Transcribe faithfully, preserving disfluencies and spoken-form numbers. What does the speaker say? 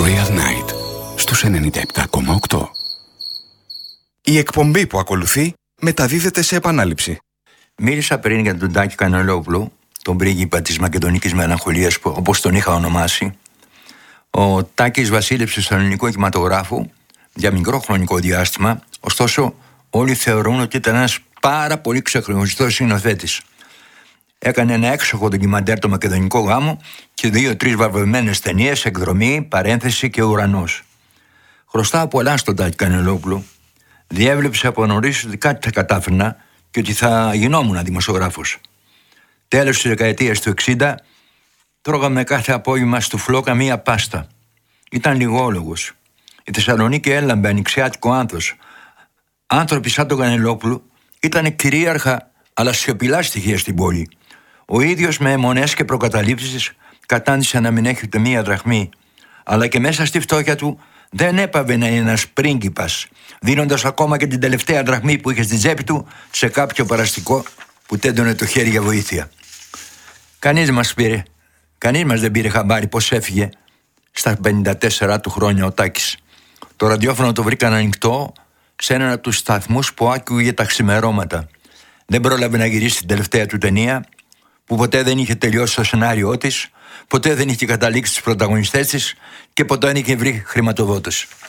Royal Night στους ενενήντα επτά κόμμα οκτώ. Η εκπομπή που ακολουθεί μεταδίδεται σε επανάληψη. Μίλησα πριν για τον Τάκη Κανελόπουλο, τον πρίγκιπα της Μακεδονικής Μελαγχολίας, όπως τον είχα ονομάσει. Ο Τάκης βασίλεψε στον ελληνικό κινηματογράφο για μικρό χρονικό διάστημα, ωστόσο όλοι θεωρούν ότι ήταν ένας πάρα πολύ ξεχωριστός σκηνοθέτης. Έκανε ένα έξοχο ντοκιμαντέρ το Μακεδονικό Γάμο και δύο-τρεις βαρβευμένες ταινίες, Εκδρομή, Παρένθεση και Ουρανός. Χρωστάω πολλά στον Τάκη Κανελόπουλο. Διέβλεψε από νωρίς ότι κάτι θα κατάφερνα και ότι θα γινόμουν δημοσιογράφος. Τέλος της δεκαετίας του εξήντα τρώγαμε κάθε απόγευμα στο Φλόκα μία πάστα. Ήταν λιγόλογος. Η Θεσσαλονίκη έλαμπε ανοιξιάτικο άνθος. Άνθρωποι σαν τον Κανελόπουλο ήταν κυρίαρχα αλλά σιωπηλά στοιχεία στην πόλη. Ο ίδιος με αιμονές και προκαταλήψεις κατάντησε να μην έχει ούτε μία δραχμή. Αλλά και μέσα στη φτώχεια του δεν έπαβε να είναι ένας πρίγκιπας, δίνοντας ακόμα και την τελευταία δραχμή που είχε στη τσέπη του σε κάποιο παραστικό που τέντωνε το χέρι για βοήθεια. Κανείς μας πήρε, κανείς μας δεν πήρε χαμπάρι πως έφυγε στα πενήντα τέσσερα του χρόνια ο Τάκης. Το ραδιόφωνο το βρήκαν ανοιχτό σε έναν από τους σταθμούς που άκουγε τα ξημερώματα. Δεν πρόλαβε να γυρίσει την τελευταία του ταινία, που ποτέ δεν είχε τελειώσει το σενάριό της, ποτέ δεν είχε καταλήξει τους πρωταγωνιστές της και ποτέ δεν είχε βρει χρηματοδότες.